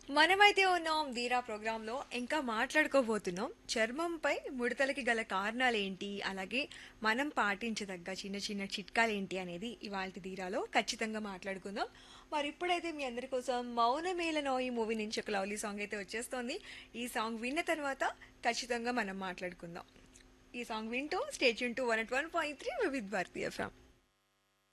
మనమైతే ఉన్నాం ధీరా ప్రోగ్రాంలో ఇంకా మాట్లాడుకోబోతున్నాం చర్మంపై ముడతలకి గల కారణాలేంటి అలాగే మనం పాటించదగ్గ చిన్న చిన్న చిట్కాలేంటి అనేది ఇవాళ ధీరాలో ఖచ్చితంగా మాట్లాడుకుందాం. మరి ఇప్పుడైతే మీ అందరి కోసం మౌనమేలనో ఈ మూవీ నుంచి ఒక లవ్లీ సాంగ్ అయితే వచ్చేస్తోంది. ఈ సాంగ్ విన్న తర్వాత ఖచ్చితంగా మనం మాట్లాడుకుందాం. ఈ సాంగ్ వింటూ state Yoon to 101.3 Vividh Bharatiya FM.